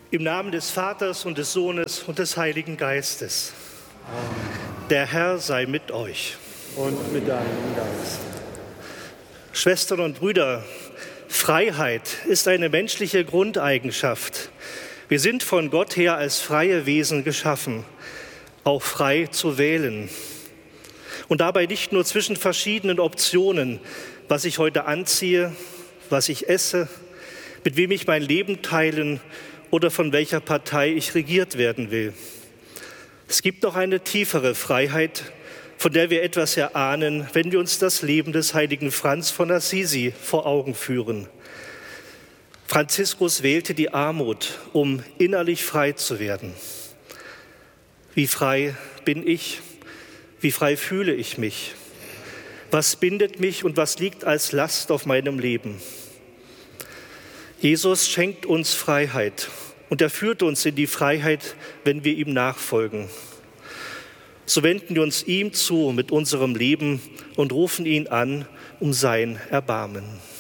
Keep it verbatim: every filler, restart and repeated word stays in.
Im Namen des Vaters und des Sohnes und des Heiligen Geistes. Amen. Der Herr sei mit euch. Und mit deinem Geist. Schwestern und Brüder, Freiheit ist eine menschliche Grundeigenschaft. Wir sind von Gott her als freie Wesen geschaffen, auch frei zu wählen. Und dabei nicht nur zwischen verschiedenen Optionen, was ich heute anziehe, was ich esse, mit wem ich mein Leben teilen oder von welcher Partei ich regiert werden will. Es gibt noch eine tiefere Freiheit, von der wir etwas erahnen, wenn wir uns das Leben des heiligen Franz von Assisi vor Augen führen. Franziskus wählte die Armut, um innerlich frei zu werden. Wie frei bin ich? Wie frei fühle ich mich? Was bindet mich und was liegt als Last auf meinem Leben? Jesus schenkt uns Freiheit und er führt uns in die Freiheit, wenn wir ihm nachfolgen. So wenden wir uns ihm zu mit unserem Leben und rufen ihn an um sein Erbarmen.